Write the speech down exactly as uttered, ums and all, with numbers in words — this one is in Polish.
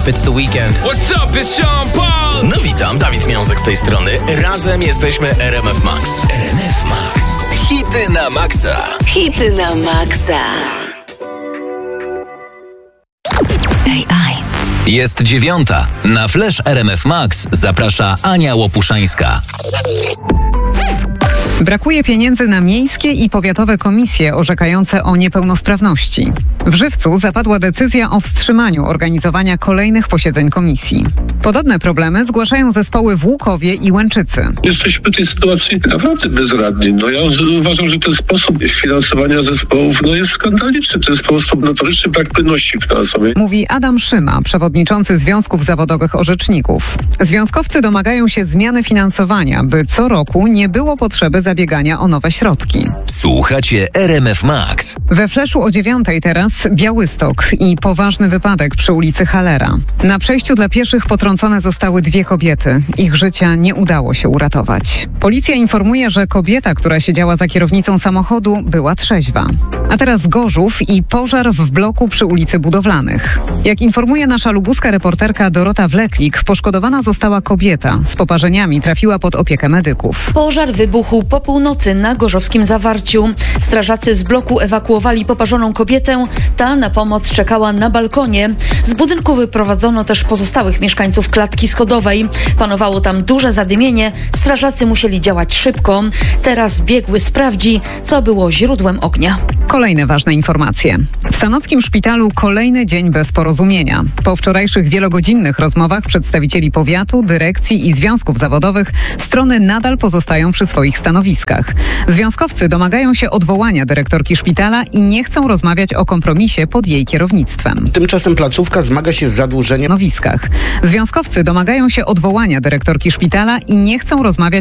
up? It's the weekend. What's up? It's Sean Paul. No witam, Dawid Miązek z tej strony. Razem jesteśmy R M F Max. R M F Max. Hity na maksa. Hity na maksa. A I. Jest dziewiąta. Na Flash R M F Max zaprasza Ania Łopuszańska. Brakuje pieniędzy na miejskie i powiatowe komisje orzekające o niepełnosprawności. W Żywcu zapadła decyzja o wstrzymaniu organizowania kolejnych posiedzeń komisji. Podobne problemy zgłaszają zespoły w Łukowie i Łęczycy. Jesteśmy w tej sytuacji naprawdę bezradni. No ja uważam, że ten sposób finansowania zespołów no jest skandaliczny. To jest po prostu notoryczny brak płynności finansowej. Mówi Adam Szyma, przewodniczący Związków Zawodowych Orzeczników. Związkowcy domagają się zmiany finansowania, by co roku nie było potrzeby zabiegania o nowe środki. Słuchacie R M F Max. We Fleszu o dziewiątej teraz Białystok i poważny wypadek przy ulicy Halera. Na przejściu dla pieszych potrącone zostały dwie kobiety. Ich życia nie udało się uratować. Policja informuje, że kobieta, która siedziała za kierownicą samochodu, była trzeźwa. A teraz Gorzów i pożar w bloku przy ulicy Budowlanych. Jak informuje nasza lubuska reporterka Dorota Wleklik, poszkodowana została kobieta. Z poparzeniami trafiła pod opiekę medyków. Pożar wybuchł po północy na gorzowskim Zawarciu. Strażacy z bloku ewakuowali poparzoną kobietę. Ta na pomoc czekała na balkonie. Z budynku wyprowadzono też pozostałych mieszkańców klatki schodowej. Panowało tam duże zadymienie. Strażacy musieli działać szybko. Teraz biegły sprawdzi, co było źródłem ognia. Kolejne ważne informacje. W sanockim szpitalu kolejny dzień bez porozumienia. Po wczorajszych wielogodzinnych rozmowach przedstawicieli powiatu, dyrekcji i związków zawodowych strony nadal pozostają przy swoich stanowiskach. Związkowcy domagają się odwołania dyrektorki szpitala i nie chcą rozmawiać o kompromisie pod jej kierownictwem. Tymczasem placówka zmaga się z zadłużeniem. Związkowcy domagają się odwołania dyrektorki szpitala i nie chcą rozmawiać